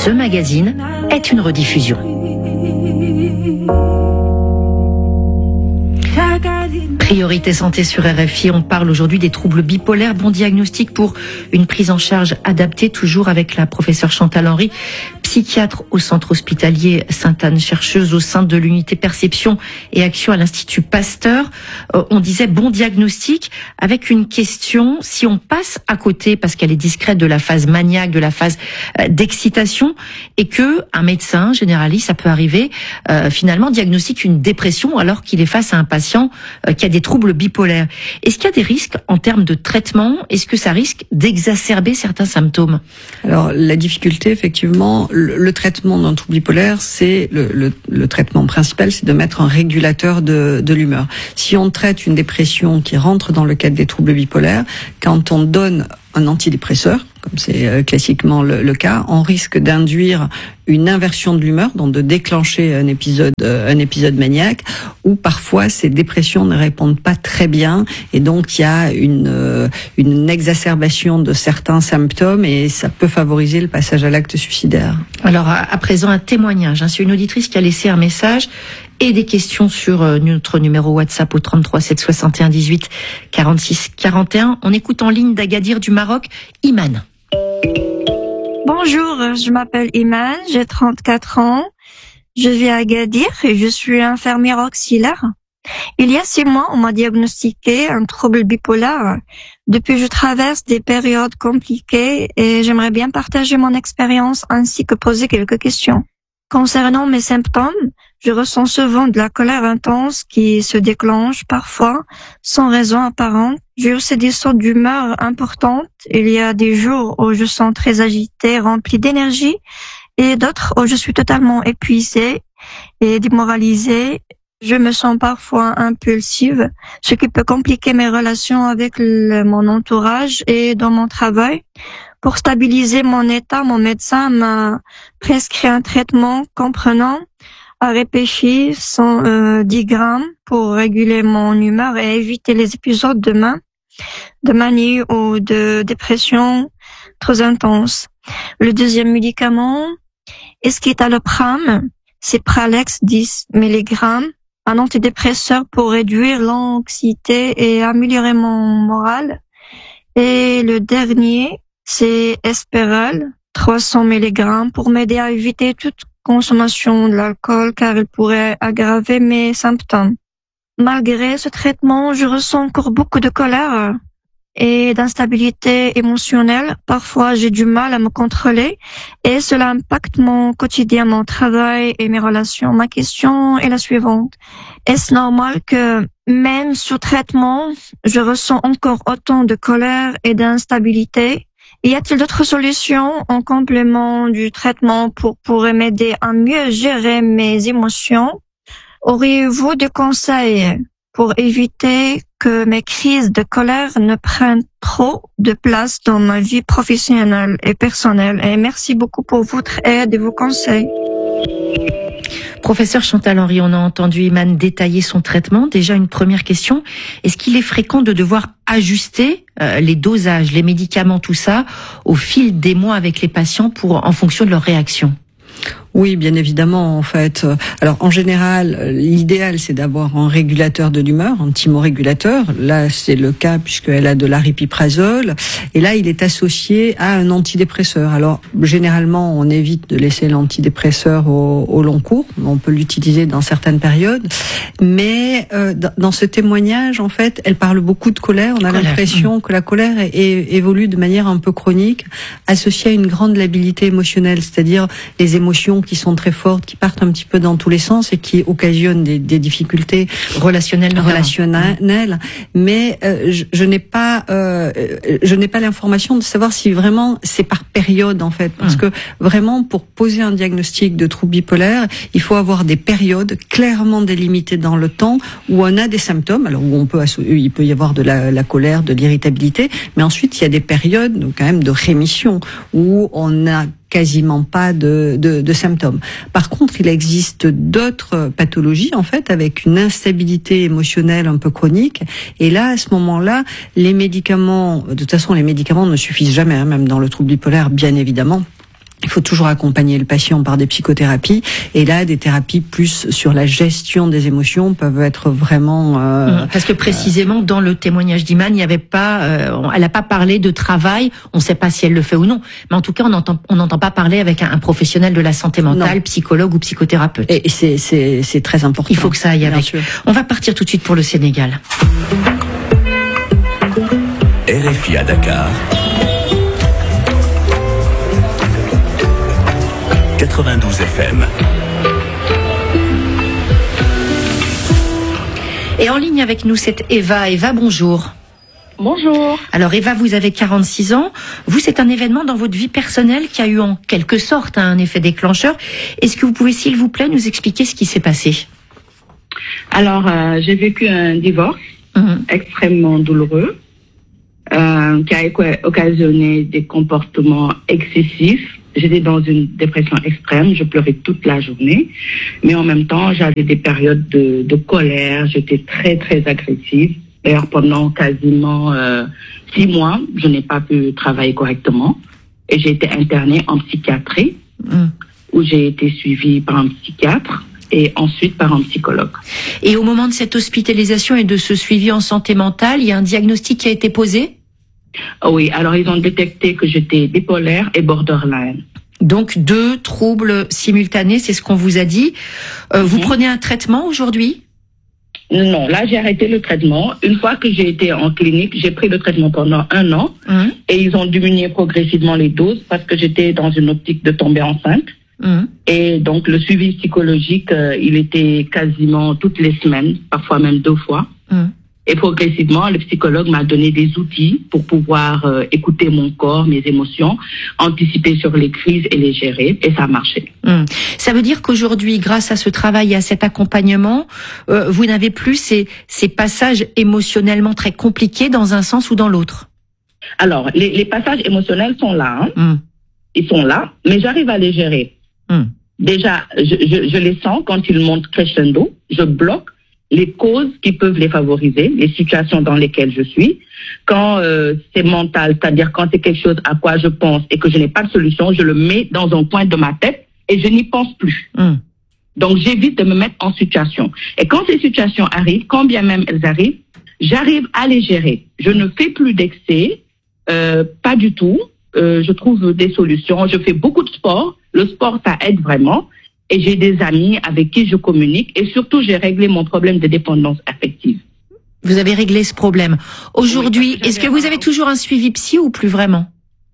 ce magazine est une rediffusion. Priorité santé sur RFI, on parle aujourd'hui des troubles bipolaires. Bon diagnostic pour une prise en charge adaptée, toujours avec la professeure Chantal Henry, psychiatre au centre hospitalier Sainte-Anne, chercheuse au sein de l'unité perception et action à l'Institut Pasteur. On disait bon diagnostic avec une question, si on passe à côté parce qu'elle est discrète de la phase maniaque, de la phase d'excitation, et que un médecin généraliste, ça peut arriver, finalement diagnostique une dépression alors qu'il est face à un patient qui a des troubles bipolaires. Est-ce qu'il y a des risques en termes de traitement? Est-ce que ça risque d'exacerber certains symptômes? Alors, la difficulté, effectivement, le traitement d'un trouble bipolaire, c'est le traitement principal, c'est de mettre un régulateur de l'humeur. Si on traite une dépression qui rentre dans le cadre des troubles bipolaires, quand on donne un antidépresseur, comme c'est classiquement le cas, on risque d'induire une inversion de l'humeur, donc de déclencher un épisode maniaque, où parfois ces dépressions ne répondent pas très bien, et donc il y a une exacerbation de certains symptômes, et ça peut favoriser le passage à l'acte suicidaire. Alors à présent un témoignage, c'est une auditrice qui a laissé un message et des questions sur notre numéro WhatsApp au 33 761 18 46 41. On écoute en ligne d'Agadir du Maroc, Iman. Bonjour, je m'appelle Iman, j'ai 34 ans. Je vis à Agadir et je suis infirmière auxiliaire. Il y a 6 mois, on m'a diagnostiqué un trouble bipolaire. Depuis, je traverse des périodes compliquées et j'aimerais bien partager mon expérience ainsi que poser quelques questions. Concernant mes symptômes, je ressens souvent de la colère intense qui se déclenche parfois sans raison apparente. J'ai aussi des sauts d'humeur importantes. Il y a des jours où je sens très agitée, remplie d'énergie, et d'autres où je suis totalement épuisée et démoralisée. Je me sens parfois impulsive, ce qui peut compliquer mes relations avec mon entourage et dans mon travail. Pour stabiliser mon état, mon médecin m'a prescrit un traitement comprenant à répécher 110 grammes pour réguler mon humeur et éviter les épisodes de manie ou de dépression trop intense. Le deuxième médicament, escitalopram, c'est Pralex 10 mg, un antidépresseur pour réduire l'anxiété et améliorer mon moral. Et le dernier, c'est Esperal, 300 mg, pour m'aider à éviter toute consommation de l'alcool car il pourrait aggraver mes symptômes. Malgré ce traitement, je ressens encore beaucoup de colère et d'instabilité émotionnelle. Parfois, j'ai du mal à me contrôler et cela impacte mon quotidien, mon travail et mes relations. Ma question est la suivante. Est-ce normal que même sous traitement, je ressens encore autant de colère et d'instabilité? Y a-t-il d'autres solutions en complément du traitement pour m'aider à mieux gérer mes émotions? Auriez-vous des conseils pour éviter que mes crises de colère ne prennent trop de place dans ma vie professionnelle et personnelle? Et merci beaucoup pour votre aide et vos conseils. Professeur Chantal Henry, on a entendu Iman détailler son traitement. Déjà, une première question. Est-ce qu'il est fréquent de devoir ajuster les dosages, les médicaments, tout ça, au fil des mois avec les patients en fonction de leur réaction? Oui, bien évidemment, en fait. Alors, en général, l'idéal, c'est d'avoir un régulateur de l'humeur, un thymorégulateur. Là, c'est le cas puisqu'elle a de l'aripiprazole. Et là, il est associé à un antidépresseur. Alors, généralement, on évite de laisser l'antidépresseur au long cours. On peut l'utiliser dans certaines périodes. Mais dans ce témoignage, en fait, elle parle beaucoup de colère. On a l'impression que la colère évolue de manière un peu chronique, associée à une grande labilité émotionnelle, c'est-à-dire les émotions qui sont très fortes, qui partent un petit peu dans tous les sens et qui occasionnent des difficultés relationnelles. Mais je n'ai pas l'information de savoir si vraiment c'est par période, en fait, parce que vraiment pour poser un diagnostic de trouble bipolaire, il faut avoir des périodes clairement délimitées dans le temps où on a des symptômes, alors où il peut y avoir de la colère, de l'irritabilité, mais ensuite il y a des périodes quand même de rémission où on n'a quasiment pas de symptômes. Par contre, il existe d'autres pathologies, en fait, avec une instabilité émotionnelle un peu chronique. Et là, à ce moment-là, les médicaments, de toute façon, les médicaments ne suffisent jamais, même dans le trouble bipolaire, bien évidemment. Il faut toujours accompagner le patient par des psychothérapies. Et là, des thérapies plus sur la gestion des émotions peuvent être vraiment... Parce que précisément, dans le témoignage d'Iman, il n'y avait pas... elle n'a pas parlé de travail. On ne sait pas si elle le fait ou non. Mais en tout cas, on n'entend pas parler avec un professionnel de la santé mentale, psychologue ou psychothérapeute. Et c'est très important. Il faut que ça aille avec. Sûr. On va partir tout de suite pour le Sénégal. RFI à Dakar. 92 FM. Et en ligne avec nous, c'est Eva. Eva, bonjour. Bonjour. Alors Eva, vous avez 46 ans. Vous, c'est un événement dans votre vie personnelle qui a eu en quelque sorte un effet déclencheur. Est-ce que vous pouvez, s'il vous plaît, nous expliquer ce qui s'est passé? Alors, j'ai vécu un divorce extrêmement douloureux qui a occasionné des comportements excessifs. J'étais dans une dépression extrême, je pleurais toute la journée, mais en même temps, j'avais des périodes de colère, j'étais très, très agressive. D'ailleurs, pendant quasiment 6 mois, je n'ai pas pu travailler correctement et j'ai été internée en psychiatrie où j'ai été suivie par un psychiatre et ensuite par un psychologue. Et au moment de cette hospitalisation et de ce suivi en santé mentale, il y a un diagnostic qui a été posé? Oui, alors ils ont détecté que j'étais bipolaire et borderline. Donc 2 troubles simultanés, c'est ce qu'on vous a dit. Vous prenez un traitement aujourd'hui? Non, là j'ai arrêté le traitement. Une fois que j'ai été en clinique, j'ai pris le traitement pendant 1 an et ils ont diminué progressivement les doses parce que j'étais dans une optique de tomber enceinte. Et donc le suivi psychologique, il était quasiment toutes les semaines, parfois même 2 fois. Et progressivement, le psychologue m'a donné des outils pour pouvoir écouter mon corps, mes émotions, anticiper sur les crises et les gérer. Et ça a marché. Ça veut dire qu'aujourd'hui, grâce à ce travail et à cet accompagnement, vous n'avez plus ces passages émotionnellement très compliqués dans un sens ou dans l'autre? Alors, les passages émotionnels sont là. Ils sont là, mais j'arrive à les gérer. Déjà, je les sens quand ils montent crescendo. Je bloque les causes qui peuvent les favoriser, les situations dans lesquelles je suis. Quand c'est mental, c'est-à-dire quand c'est quelque chose à quoi je pense et que je n'ai pas de solution, je le mets dans un coin de ma tête et je n'y pense plus. Donc j'évite de me mettre en situation. Et quand ces situations arrivent, quand bien même elles arrivent, j'arrive à les gérer. Je ne fais plus d'excès, pas du tout. Je trouve des solutions. Je fais beaucoup de sport. Le sport, ça aide vraiment. Et j'ai des amis avec qui je communique. Et surtout, j'ai réglé mon problème de dépendance affective. Vous avez réglé ce problème. Aujourd'hui, est-ce que vous avez toujours un suivi psy ou plus vraiment?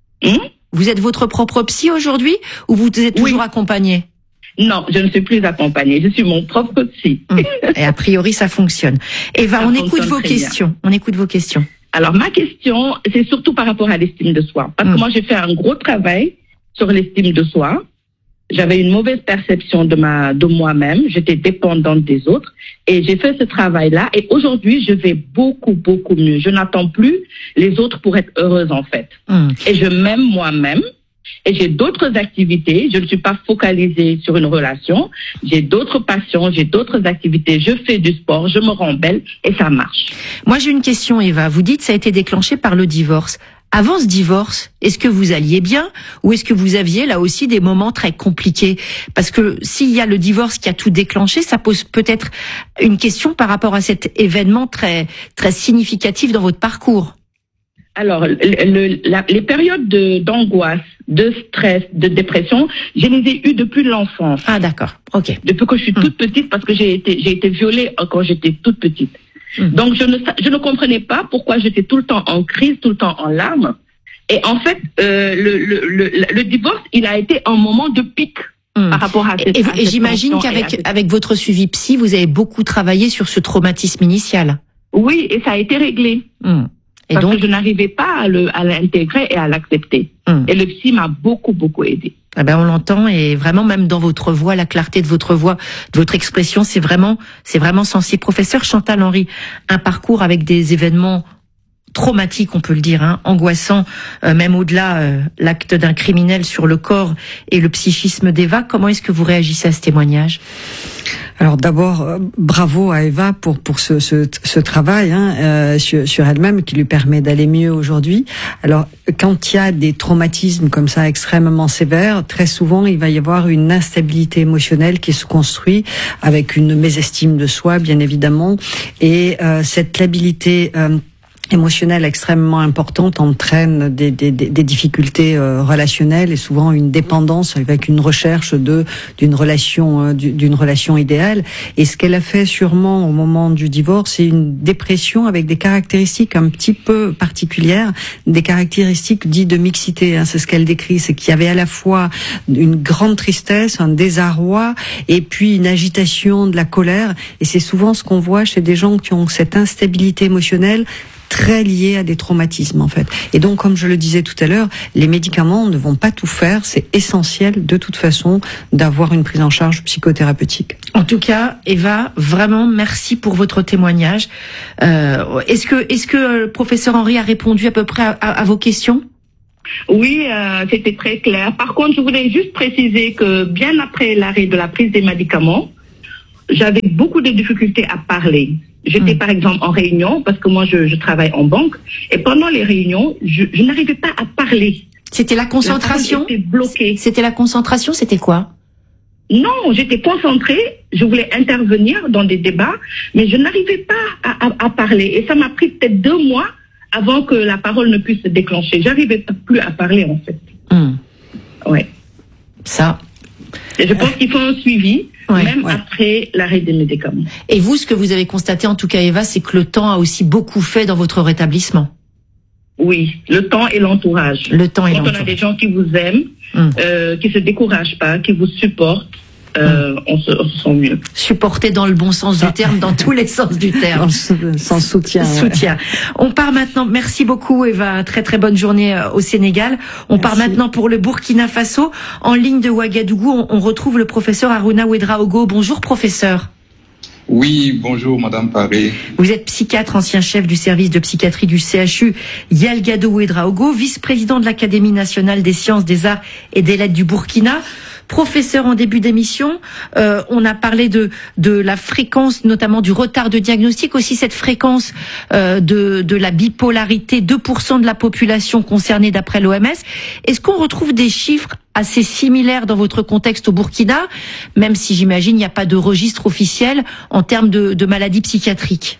Vous êtes votre propre psy aujourd'hui ou vous êtes toujours accompagné? Non, je ne suis plus accompagnée. Je suis mon propre psy. Et a priori, ça fonctionne. Eva, on écoute vos questions. On écoute vos questions. Alors, ma question, c'est surtout par rapport à l'estime de soi. Parce que moi, j'ai fait un gros travail sur l'estime de soi. J'avais une mauvaise perception de moi-même. J'étais dépendante des autres. Et j'ai fait ce travail-là. Et aujourd'hui, je vais beaucoup, beaucoup mieux. Je n'attends plus les autres pour être heureuse, en fait. Et je m'aime moi-même. Et j'ai d'autres activités. Je ne suis pas focalisée sur une relation. J'ai d'autres passions, j'ai d'autres activités. Je fais du sport, je me rends belle et ça marche. Moi, j'ai une question, Eva. Vous dites que ça a été déclenché par le divorce. Avant ce divorce, est-ce que vous alliez bien ou est-ce que vous aviez là aussi des moments très compliqués? Parce que s'il y a le divorce qui a tout déclenché, ça pose peut-être une question par rapport à cet événement très, très significatif dans votre parcours. Alors, les périodes d'angoisse, de stress, de dépression, je les ai eues depuis l'enfance. Ah, d'accord. Ok. Depuis que je suis toute petite, parce que j'ai été violée quand j'étais toute petite. Donc, je ne comprenais pas pourquoi j'étais tout le temps en crise, tout le temps en larmes. Et en fait, le divorce, il a été un moment de pic par rapport à cette Et j'imagine qu'avec votre suivi psy, vous avez beaucoup travaillé sur ce traumatisme initial. Oui, et ça a été réglé. Et parce que je n'arrivais pas à l'intégrer et à l'accepter. Et le psy m'a beaucoup, beaucoup aidé. Eh ben, on l'entend et vraiment même dans votre voix, la clarté de votre voix, de votre expression, c'est vraiment sensible. Professeur Chantal Henry, un parcours avec des événements traumatique, on peut le dire, angoissant, même au-delà l'acte d'un criminel sur le corps et le psychisme d'Eva. Comment est-ce que vous réagissez à ce témoignage ? Alors d'abord, bravo à Eva pour ce travail sur elle-même qui lui permet d'aller mieux aujourd'hui. Alors quand il y a des traumatismes comme ça extrêmement sévères, très souvent il va y avoir une instabilité émotionnelle qui se construit avec une mésestime de soi, bien évidemment, et cette labilité émotionnelle extrêmement importante entraîne des difficultés relationnelles et souvent une dépendance avec une recherche d'une relation idéale. Et ce qu'elle a fait sûrement au moment du divorce, c'est une dépression avec des caractéristiques un petit peu particulières, des caractéristiques dites de mixité. C'est ce qu'elle décrit, c'est qu'il y avait à la fois une grande tristesse, un désarroi et puis une agitation, de la colère. Et c'est souvent ce qu'on voit chez des gens qui ont cette instabilité émotionnelle très lié à des traumatismes en fait. Et donc, comme je le disais tout à l'heure, les médicaments ne vont pas tout faire. C'est essentiel de toute façon d'avoir une prise en charge psychothérapeutique. En tout cas, Eva, vraiment merci pour votre témoignage. Est-ce que le professeur Henry a répondu à peu près à vos questions ? Oui, c'était très clair. Par contre, je voulais juste préciser que bien après l'arrêt de la prise des médicaments, j'avais beaucoup de difficultés à parler. J'étais par exemple en réunion, parce que moi je travaille en banque, et pendant les réunions, je n'arrivais pas à parler. C'était la concentration ? J'étais bloquée. C'était la concentration, c'était quoi ? Non, j'étais concentrée, je voulais intervenir dans des débats, mais je n'arrivais pas à parler. Et ça m'a pris peut-être 2 mois avant que la parole ne puisse se déclencher. J'arrivais plus à parler en fait. Ouais. Ça. Et je pense qu'il faut un suivi. Même après l'arrêt des médicaments. Et vous, ce que vous avez constaté, en tout cas, Eva, c'est que le temps a aussi beaucoup fait dans votre rétablement. Oui, le temps et l'entourage. Quand on a des gens qui vous aiment, qui se découragent pas, qui vous supportent, on se sent mieux. Supporter dans le bon sens du terme, dans tous les sens du terme. Sans soutien. Soutien. On part maintenant. Merci beaucoup, Eva. Très très bonne journée au Sénégal. On part maintenant pour le Burkina Faso. En ligne de Ouagadougou, on retrouve le professeur Aruna Ouedraogo. Bonjour, professeur. Oui, bonjour Madame Paré. Vous êtes psychiatre, ancien chef du service de psychiatrie du CHU Yalgado Ouedraogo, vice-président de l'Académie nationale des sciences, des arts et des lettres du Burkina. Professeur, en début d'émission, on a parlé de la fréquence, notamment du retard de diagnostic, aussi cette fréquence de la bipolarité, 2% de la population concernée d'après l'OMS. Est-ce qu'on retrouve des chiffres assez similaires dans votre contexte au Burkina, même si j'imagine il n'y a pas de registre officiel en termes de maladies psychiatriques?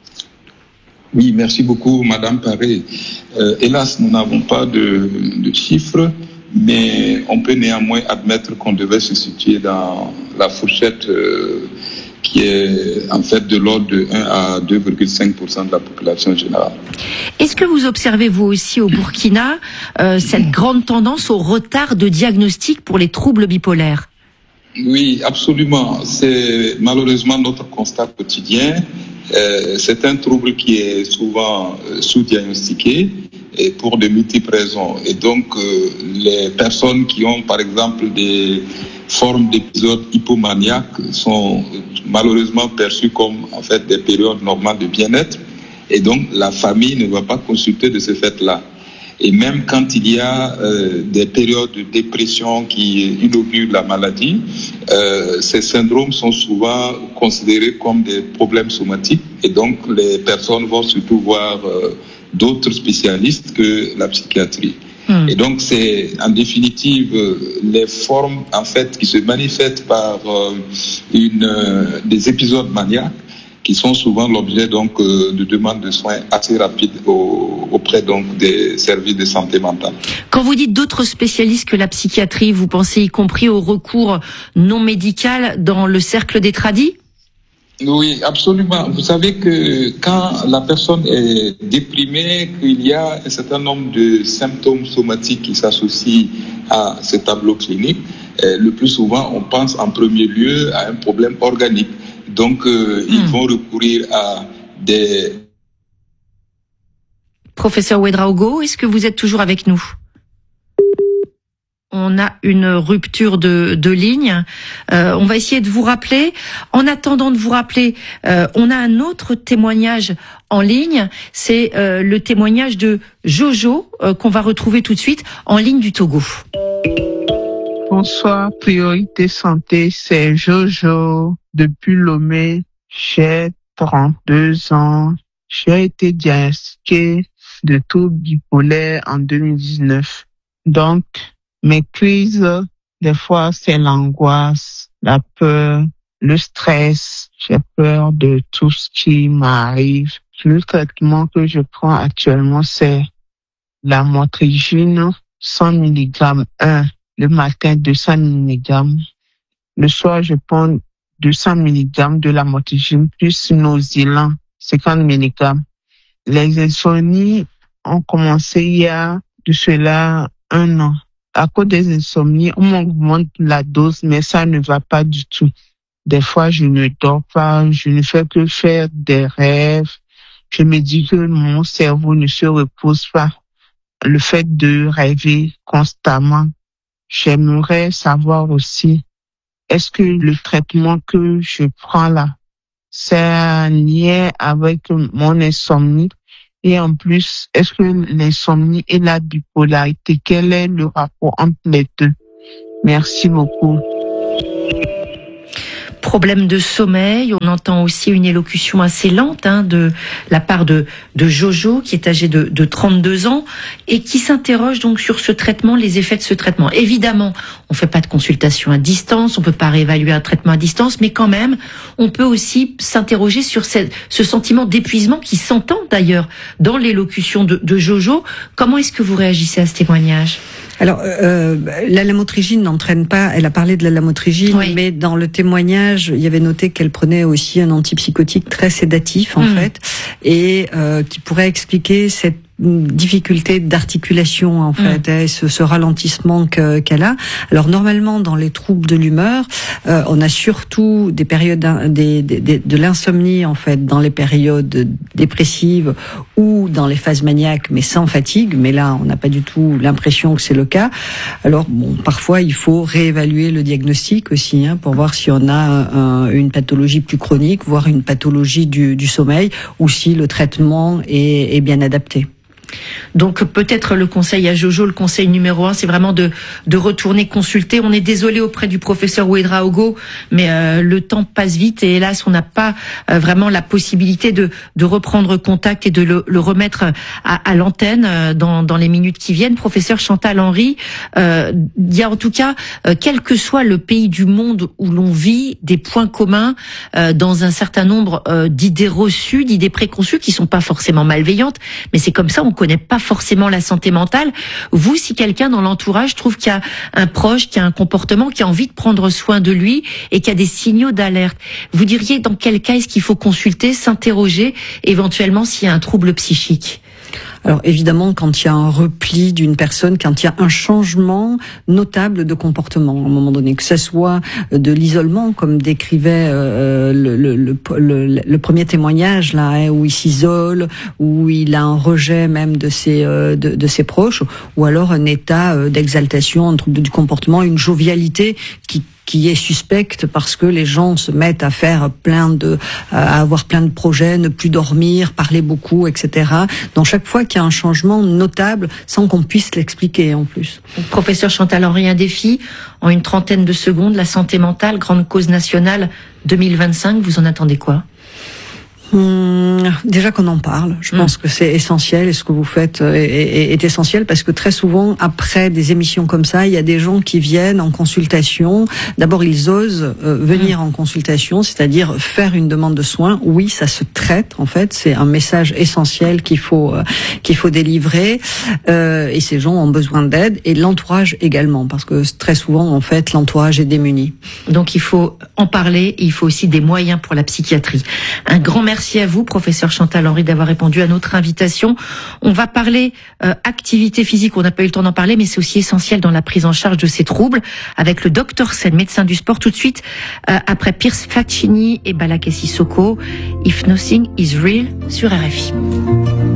Oui, merci beaucoup Madame Paré. Hélas, nous n'avons pas de chiffres, mais on peut néanmoins admettre qu'on devait se situer dans la fourchette qui est en fait de l'ordre de 1 à 2,5% de la population générale. Est-ce que vous observez vous aussi au Burkina cette grande tendance au retard de diagnostic pour les troubles bipolaires? Oui, absolument. C'est malheureusement notre constat quotidien. C'est un trouble qui est souvent sous-diagnostiqué et pour de multiples raisons. Et donc, les personnes qui ont, par exemple, des formes d'épisodes hypomaniaques sont malheureusement perçues comme, en fait, des périodes normales de bien-être. Et donc, la famille ne va pas consulter de ce fait-là. Et même quand il y a des périodes de dépression qui inaugurent la maladie, ces syndromes sont souvent considérés comme des problèmes somatiques. Et donc, les personnes vont surtout voir d'autres spécialistes que la psychiatrie. Et donc, c'est en définitive les formes en fait qui se manifestent par des épisodes maniaques qui sont souvent l'objet donc de demandes de soins assez rapides auprès donc des services de santé mentale. Quand vous dites d'autres spécialistes que la psychiatrie, vous pensez y compris au recours non médical dans le cercle des tradis? Oui, absolument. Vous savez que quand la personne est déprimée, qu'il y a un certain nombre de symptômes somatiques qui s'associent à ce tableau clinique, le plus souvent, on pense en premier lieu à un problème organique. Donc, ils vont recourir à des... Professeur Ouedraogo, est-ce que vous êtes toujours avec nous? on a une rupture de ligne. On va essayer de vous rappeler. En attendant de vous rappeler, on a un autre témoignage en ligne. C'est le témoignage de Jojo qu'on va retrouver tout de suite en ligne du Togo. Bonsoir, Priorité Santé, c'est Jojo depuis Lomé. J'ai 32 ans. J'ai été diagnostiqué de trouble bipolaire en 2019. Donc, mes crises, des fois, c'est l'angoisse, la peur, le stress. J'ai peur de tout ce qui m'arrive. Le traitement que je prends actuellement, c'est la lamotrigine 100 mg 1. Le matin, 200 mg. Le soir, je prends 200 mg de lamotrigine plus Nausilan, 50 mg. Les insomnies ont commencé il y a de cela 1 an. À cause des insomnies, on m'augmente la dose, mais ça ne va pas du tout. Des fois, je ne dors pas, je ne fais que faire des rêves. Je me dis que mon cerveau ne se repose pas. Le fait de rêver constamment. J'aimerais savoir aussi, est-ce que le traitement que je prends là, c'est un lien avec mon insomnie? Et en plus, est-ce que l'insomnie et la bipolarité, quel est le rapport entre les deux? Merci beaucoup. Problème de sommeil, on entend aussi une élocution assez lente de la part de Jojo, qui est âgé de 32 ans, et qui s'interroge donc sur ce traitement, les effets de ce traitement. Évidemment, on fait pas de consultation à distance, on peut pas réévaluer un traitement à distance, mais quand même, on peut aussi s'interroger sur ce sentiment d'épuisement qui s'entend d'ailleurs dans l'élocution de Jojo. Comment est-ce que vous réagissez à ce témoignage ? Alors, la lamotrigine n'entraîne pas, elle a parlé de la lamotrigine, oui. Mais dans le témoignage, il y avait noté qu'elle prenait aussi un antipsychotique très sédatif, en fait, et qui pourrait expliquer cette difficulté d'articulation, en fait, ce ralentissement qu'elle a. Alors, normalement, dans les troubles de l'humeur, on a surtout des périodes de l'insomnie, en fait, dans les périodes dépressives ou dans les phases maniaques, mais sans fatigue. Mais là, on n'a pas du tout l'impression que c'est le cas. Alors, bon, parfois, il faut réévaluer le diagnostic aussi, pour voir si on a une pathologie plus chronique, voire une pathologie du sommeil, ou si le traitement est bien adapté. Donc peut-être le conseil à Jojo, le conseil numéro 1, c'est vraiment de retourner consulter. On est désolé auprès du professeur Ouedraogo, mais le temps passe vite et hélas on n'a pas vraiment la possibilité de reprendre contact et de le remettre à l'antenne dans les minutes qui viennent. Professeur Chantal Henry, il y a en tout cas, quel que soit le pays du monde où l'on vit, des points communs dans un certain nombre d'idées reçues, d'idées préconçues qui sont pas forcément malveillantes, mais c'est comme ça, on connaît pas forcément la santé mentale. Vous, si quelqu'un dans l'entourage trouve qu'il y a un proche qui a un comportement, qui a envie de prendre soin de lui et qui a des signaux d'alerte, vous diriez dans quel cas est-ce qu'il faut consulter, s'interroger, éventuellement s'il y a un trouble psychique? Alors évidemment, quand il y a un repli d'une personne, quand il y a un changement notable de comportement, à un moment donné, que ce soit de l'isolement, comme décrivait le premier témoignage là, où il s'isole, où il a un rejet même de ses proches, ou alors un état d'exaltation, un trouble du comportement, une jovialité qui est suspecte parce que les gens se mettent à faire à avoir plein de projets, ne plus dormir, parler beaucoup, etc. Donc chaque fois qu'il y a un changement notable, sans qu'on puisse l'expliquer en plus. Professeur Chantal Henry, un défi en une trentaine de secondes, la santé mentale, grande cause nationale 2025, vous en attendez quoi ? Déjà qu'on en parle, je pense que c'est essentiel et ce que vous faites est essentiel parce que très souvent après des émissions comme ça, il y a des gens qui viennent en consultation. D'abord, ils osent venir en consultation, c'est-à-dire faire une demande de soins. Oui, ça se traite en fait, c'est un message essentiel qu'il faut délivrer et ces gens ont besoin d'aide et l'entourage également parce que très souvent en fait l'entourage est démuni. Donc il faut en parler, et il faut aussi des moyens pour la psychiatrie. Un grand merci à vous, professeur Chantal Henry, d'avoir répondu à notre invitation. On va parler activité physique, on n'a pas eu le temps d'en parler, mais c'est aussi essentiel dans la prise en charge de ces troubles, avec le Dr Sen, médecin du sport, tout de suite, après Pierce Faccini et Balakessi Soko, If Nothing Is Real, sur RFI.